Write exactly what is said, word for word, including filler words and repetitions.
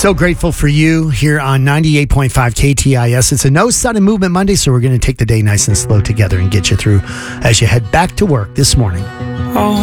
So grateful for you here on ninety-eight point five K T I S. It's a no sudden movement Monday, so we're going to take the day nice and slow together and get you through as you head back to work this morning. Oh.